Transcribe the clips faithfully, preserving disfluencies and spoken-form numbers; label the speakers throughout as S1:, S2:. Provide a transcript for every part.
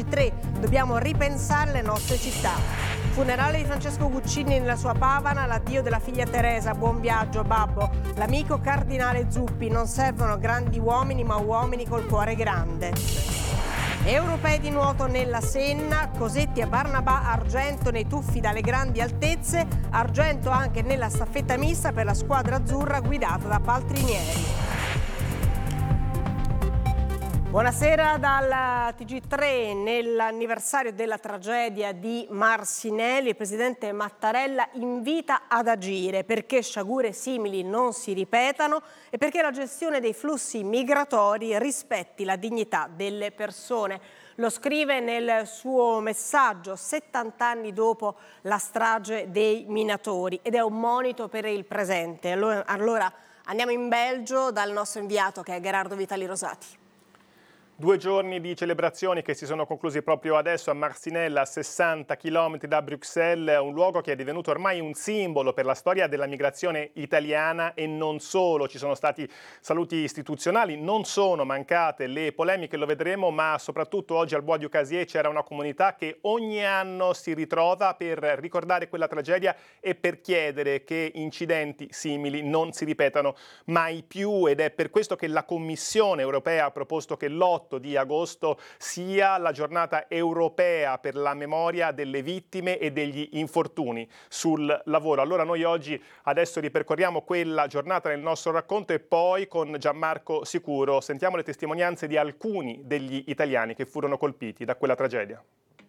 S1: G tre, dobbiamo ripensare le nostre città. Funerale di Francesco Guccini nella sua Pavana, l'addio della figlia Teresa, buon viaggio babbo. L'amico cardinale Zuppi, non servono grandi uomini ma uomini col cuore grande. Europei di nuoto nella Senna, Cosetti e Barnabà, argento nei tuffi dalle grandi altezze, argento anche nella staffetta mista per la squadra azzurra guidata da Paltrinieri. Buonasera dal T G tre. Nell'anniversario della tragedia di Marsinelli, il presidente Mattarella invita ad agire perché sciagure simili non si ripetano e perché la gestione dei flussi migratori rispetti la dignità delle persone. Lo scrive nel suo messaggio settanta anni dopo la strage dei minatori ed è un monito per il presente. Allora, allora andiamo in Belgio dal nostro inviato che è Gerardo Vitali Rosati.
S2: Due giorni di celebrazioni che si sono conclusi proprio adesso a Marcinelle, a sessanta chilometri da Bruxelles, un luogo che è divenuto ormai un simbolo per la storia della migrazione italiana e non solo. Ci sono stati saluti istituzionali, non sono mancate le polemiche, lo vedremo, ma soprattutto oggi al Bois du Casier c'era una comunità che ogni anno si ritrova per ricordare quella tragedia e per chiedere che incidenti simili non si ripetano mai più, ed è per questo che la Commissione europea ha proposto che l'otto di agosto sia la giornata europea per la memoria delle vittime e degli infortuni sul lavoro. Allora noi oggi adesso ripercorriamo quella giornata nel nostro racconto e poi con Gianmarco Sicuro sentiamo le testimonianze di alcuni degli italiani che furono colpiti da quella tragedia.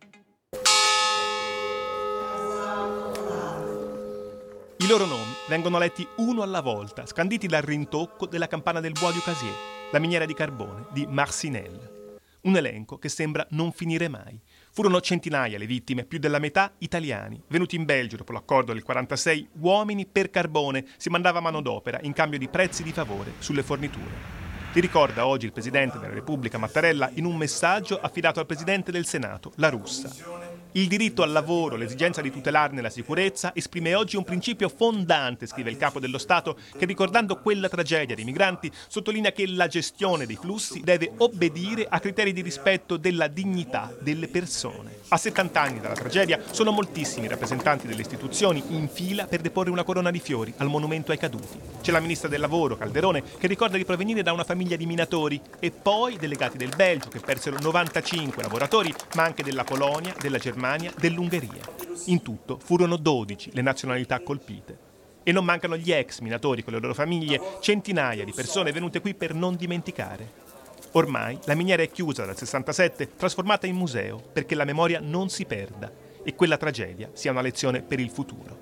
S2: I loro nomi vengono letti uno alla volta, scanditi dal rintocco della campana del Bois du Casier, la miniera di carbone di Marcinelle. Un elenco che sembra non finire mai. Furono centinaia le vittime, più della metà italiani. Venuti in Belgio dopo l'accordo del quarantasei, uomini per carbone, si mandava manodopera in cambio di prezzi di favore sulle forniture. Li ricorda oggi il Presidente della Repubblica Mattarella in un messaggio affidato al Presidente del Senato, La Russa. Il diritto al lavoro, l'esigenza di tutelarne la sicurezza, esprime oggi un principio fondante, scrive il Capo dello Stato, che ricordando quella tragedia dei migranti sottolinea che la gestione dei flussi deve obbedire a criteri di rispetto della dignità delle persone. A settanta anni dalla tragedia sono moltissimi i rappresentanti delle istituzioni in fila per deporre una corona di fiori al monumento ai caduti. C'è la Ministra del Lavoro, Calderone, che ricorda di provenire da una famiglia di minatori e poi delegati del Belgio che persero novantacinque lavoratori, ma anche della Polonia, della Germania, dell'Ungheria. In tutto furono dodici le nazionalità colpite. E non mancano gli ex minatori con le loro famiglie, centinaia di persone venute qui per non dimenticare. Ormai la miniera è chiusa dal sessantasette, trasformata in museo, perché la memoria non si perda e quella tragedia sia una lezione per il futuro.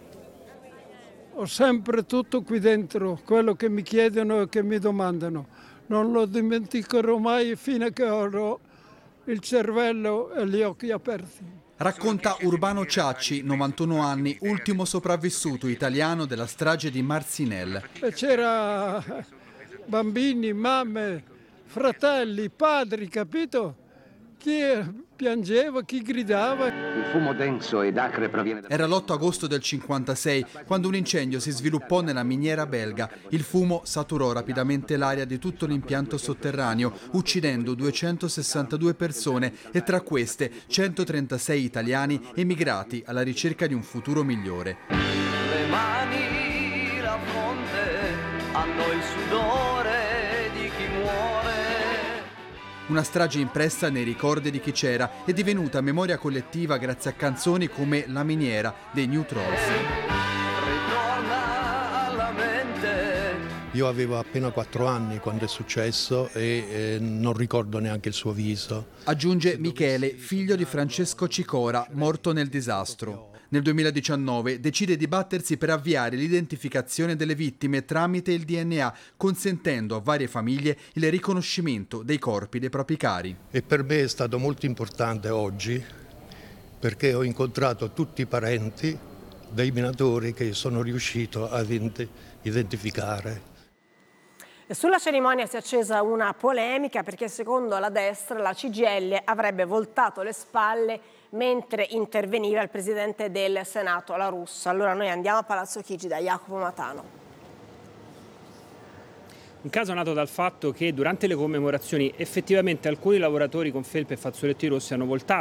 S3: Ho sempre tutto qui dentro, quello che mi chiedono e che mi domandano. Non lo dimenticherò mai fino a che avrò il cervello e gli occhi aperti.
S4: Racconta Urbano Ciacci, novantuno anni, ultimo sopravvissuto italiano della strage di Marcinelle.
S3: E c'era bambini, mamme, fratelli, padri, capito? Chi piangeva, chi gridava.
S5: Il fumo denso ed acre proviene da...
S4: Era l'otto agosto del cinquantasei, quando un incendio si sviluppò nella miniera belga. Il fumo saturò rapidamente l'aria di tutto l'impianto sotterraneo, uccidendo duecentosessantadue persone e tra queste centotrentasei italiani emigrati alla ricerca di un futuro migliore.
S6: Le mani, la fronte, hanno il sudore di chi muore.
S4: Una strage impressa nei ricordi di chi c'era è divenuta memoria collettiva grazie a canzoni come La miniera dei New Trolls.
S6: Ritorna alla mente.
S7: Io avevo appena quattro anni quando è successo e eh, non ricordo neanche il suo viso.
S4: Aggiunge Michele, figlio di Francesco Cicora, morto nel disastro. Nel duemiladiciannove decide di battersi per avviare l'identificazione delle vittime tramite il D N A, consentendo a varie famiglie il riconoscimento dei corpi dei propri cari.
S7: E per me è stato molto importante oggi perché ho incontrato tutti i parenti dei minatori che sono riuscito ad identificare.
S1: Sulla cerimonia si è accesa una polemica perché secondo la destra la C G I L avrebbe voltato le spalle mentre interveniva il Presidente del Senato, La Russa. Allora noi andiamo a Palazzo Chigi da Jacopo Matano.
S8: Un caso nato dal fatto che durante le commemorazioni effettivamente alcuni lavoratori con felpe e fazzoletti rossi hanno voltato